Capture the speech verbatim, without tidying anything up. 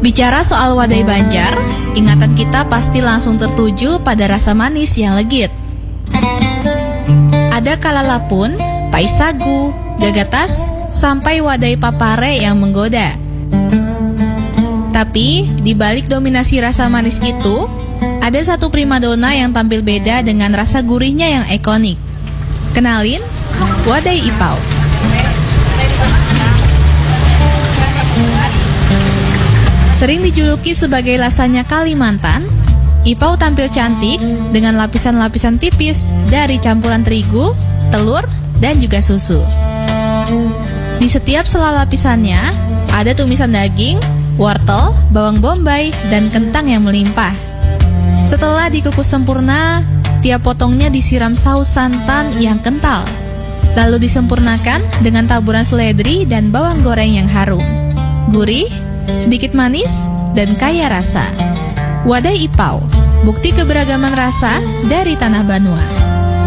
Bicara soal wadai Banjar, ingatan kita pasti langsung tertuju pada rasa manis yang legit. Ada kalala pun, pai sagu, gagatas, sampai wadai papare yang menggoda. Tapi, di balik dominasi rasa manis itu, ada satu primadona yang tampil beda dengan rasa gurihnya yang ikonik. Kenalin, wadai ipau. Sering dijuluki sebagai lasanya Kalimantan, ipau tampil cantik dengan lapisan-lapisan tipis dari campuran terigu, telur, dan juga susu. Di setiap sela lapisannya, ada tumisan daging, wortel, bawang bombay, dan kentang yang melimpah. Setelah dikukus sempurna, tiap potongnya disiram saus santan yang kental, lalu disempurnakan dengan taburan seledri dan bawang goreng yang harum. Gurih, sedikit manis, dan kaya rasa. Wadai ipau, bukti keberagaman rasa dari tanah Banua.